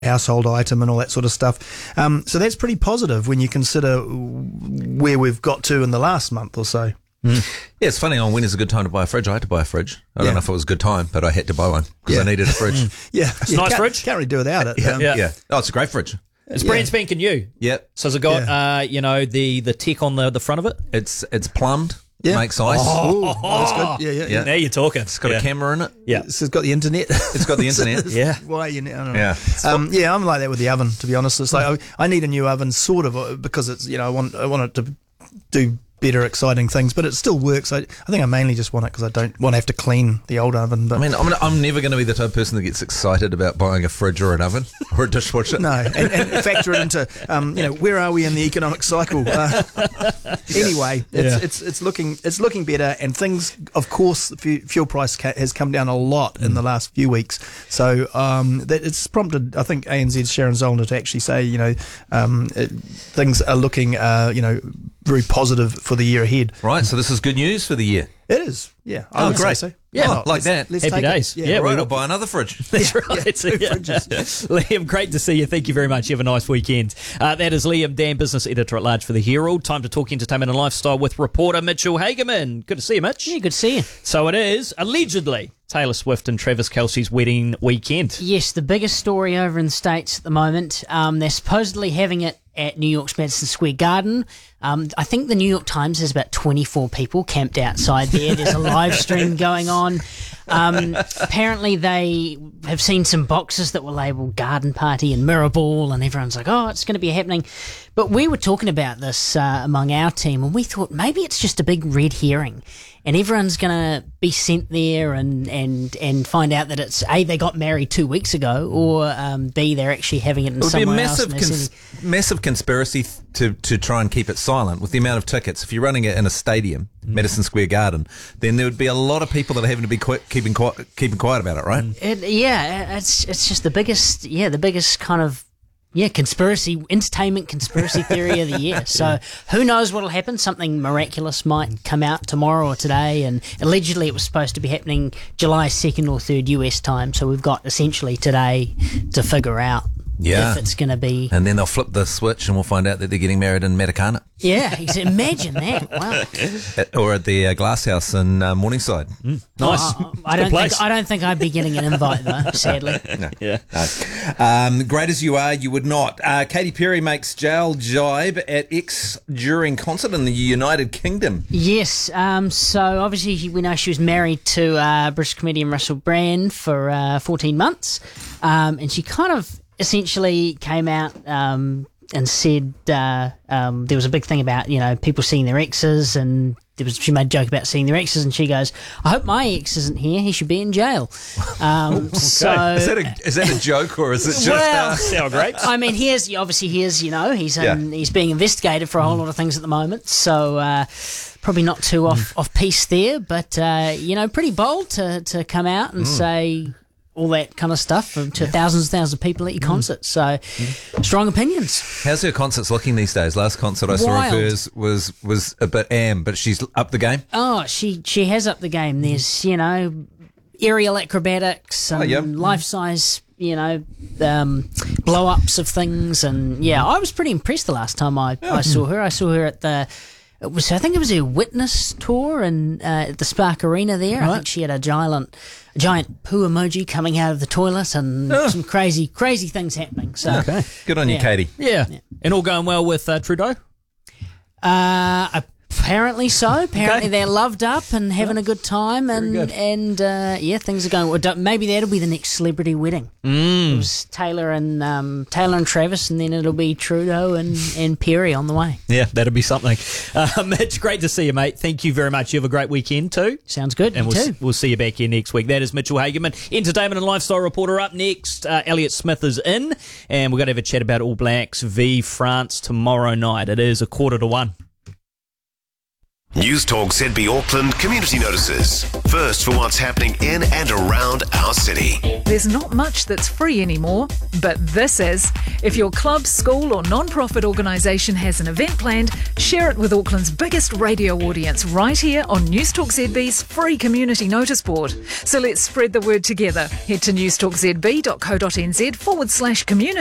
household item and all that sort of stuff. So that's pretty positive when you consider where we've got to in the last month or so. Yeah, it's funny on when is a good time to buy a fridge. I had to buy a fridge. I don't know if it was a good time, but I had to buy one because I needed a fridge. It's a nice fridge. Can't really do without it. Yeah. Oh, it's a great fridge. It's brand spanking new. Yeah. So has it got, the tech on the front of it? It's plumbed. Yeah. Makes ice. That's good. Yeah. Now you're talking. It's got a camera in it. Yeah. It's got the internet. It's got the internet. Yeah. Why I don't know. Yeah. I'm like that with the oven, to be honest. It's like I need a new oven, sort of, because it's I want it to do better, exciting things, but it still works. I think I mainly just want it because I don't want to have to clean the old oven. But I mean, I'm never going to be the type of person that gets excited about buying a fridge or an oven or a dishwasher. No, and factor it into, where are we in the economic cycle? Anyway, it's looking better, and things, of course, the fuel price has come down a lot in the last few weeks. So that it's prompted, I think, ANZ's Sharon Zollner to actually say, things are looking, very positive for the year ahead. Right, so this is good news for the year. It is, yeah. I would great. say so. Yeah, like that. Let's Happy take days. It. Yeah, Right, I'll buy another fridge. That's right. Two fridges. Liam, great to see you. Thank you very much. You have a nice weekend. That is Liam Dan, business editor at large for the Herald. Time to talk entertainment and lifestyle with reporter Mitchell Hageman. Good to see you, Mitch. Yeah, good to see you. So it is allegedly Taylor Swift and Travis Kelce's wedding weekend. Yes, the biggest story over in the States at the moment. They're supposedly having it at New York's Madison Square Garden. I think the New York Times has about 24 people camped outside there. There's a live stream going on. Apparently they have seen some boxes that were labelled garden party and mirror ball, and everyone's like, oh, it's going to be happening. But we were talking about this among our team, and we thought maybe it's just a big red herring, and everyone's going to be sent there and find out that it's A, they got married 2 weeks ago, or B, they're actually having it in somewhere else. It would be a massive conspiracy to try and keep it silent with the amount of tickets. If you're running it in a stadium, Madison Square Garden, then there would be a lot of people that are having to be keeping quiet about it, right? It's just the biggest kind of entertainment conspiracy theory of the year. So who knows what'll happen? Something miraculous might come out tomorrow or today, and allegedly it was supposed to be happening July 2nd or 3rd US time. So we've got essentially today to figure out if it's going to be. And then they'll flip the switch and we'll find out that they're getting married in Matakana. Yeah, imagine that. Wow. Or at the Glass House in Morningside. Nice. I don't think I'd be getting an invite though, sadly. No. Great as you are, you would not. Katy Perry makes jail jibe at X during concert in the United Kingdom. Yes. So obviously we know she was married to British comedian Russell Brand for 14 months, and she kind of essentially came out and said there was a big thing about people seeing their exes, and she made a joke about seeing their exes, and she goes, "I hope my ex isn't here. He should be in jail." So is that a joke, or is it just sour grapes? I mean, he's being investigated for a whole lot of things at the moment. So probably not too off piece there, but pretty bold to come out and say all that kind of stuff to thousands of people at your concert. So strong opinions. How's her concerts looking these days? Last concert I saw of hers was a bit but she's up the game. Oh, she has upped the game. There's aerial acrobatics and life-size blow-ups of things, and I was pretty impressed the last time I saw her. I saw her at I think it was her Witness tour and at the Spark Arena there. Right. I think she had a giant poo emoji coming out of the toilet and some crazy things happening. So good on you, Katie. Yeah. And all going well with Trudeau? Apparently so. Apparently they're loved up and having a good time, and things are going well. Maybe that'll be the next celebrity wedding. It was Taylor and Travis, and then it'll be Trudeau and Perry on the way. Yeah, that'll be something. Mitch, great to see you, mate. Thank you very much. You have a great weekend too. Sounds good. And we'll see you back here next week. That is Mitchell Hageman, entertainment and lifestyle reporter. Up next, Elliot Smith is in, and we're going to have a chat about All Blacks v France tomorrow night. It is 1:45. News Talk ZB Auckland community notices. First for what's happening in and around our city. There's not much that's free anymore, but this is. If your club, school or non-profit organisation has an event planned, share it with Auckland's biggest radio audience right here on News Talk ZB's free community notice board. So let's spread the word together. Head to newstalkzb.co.nz/community